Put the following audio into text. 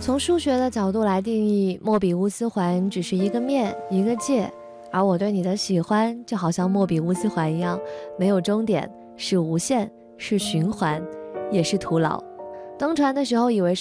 从数学的角度来定义，莫比乌斯环只是一个面一个界，而我对你的喜欢就好像莫比乌斯环一样，没有终点，是无限，是循环，也是徒劳。登船的时候以为是